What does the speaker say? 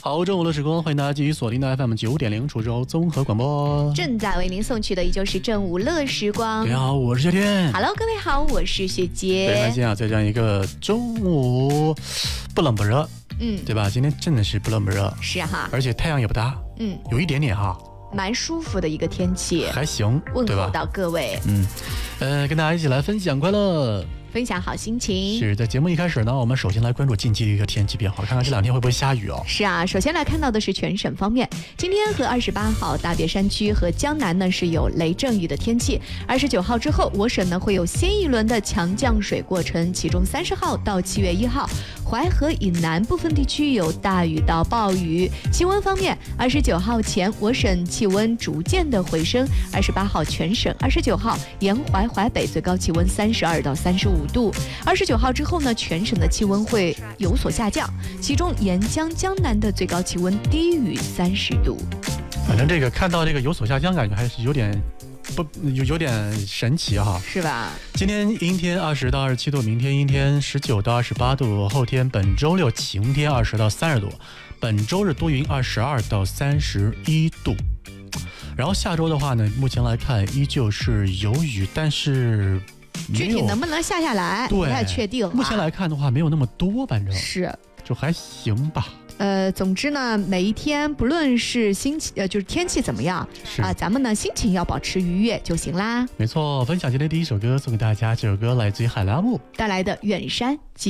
好，中午的时光，欢迎大家继续锁定的 FM 9.0滁州综合广播， 正在为您送去的依旧是正午乐时光。 大家好，我是雪天。 Hello， 各位好，我是雪姐。 非常开心啊，在这样一个中午，不冷不热，对吧？今天真的是不冷不热， 是哈， 而且太阳也不大，有一点点哈， 蛮舒服的一个天气， 还行， 问候到各位， 跟大家一起来分享快乐。 分享好心情。 是在节目一开始呢，我们首先来关注近期的一个天气变化，看看这2天会不会下雨哦。 是啊，首先来看到的是全省方面，今天和28号大别山区和江南呢是有雷阵雨的天气，29号之后我省呢会有新一轮的强降水过程，其中30号到7月1号淮河以南部分地区有大雨到暴雨。气温方面，29号前我省气温逐渐的回升，28号全省，29号沿淮淮北最高气温32到35度，29号之后呢，全省的气温会有所下降，其中沿江江南的最高气温低于30度。 反正这个看到这个有所下降，感觉还是有点神奇哈， 是吧？ 今天阴天20到27度，明天阴天19到28度，后天本周六晴天20到30度，本周日多云22到31度。然后下周的话呢，目前来看依旧是有雨，但是具体能不能下来不太确定。 目前来看的话，没有那么多，反正是就还行吧。 总之呢，每一天不论是就是天气怎么样啊，咱们呢心情要保持愉悦就行啦。 没错，分享今天第一首歌送给大家，这首歌来自于海拉木带来的《远山》。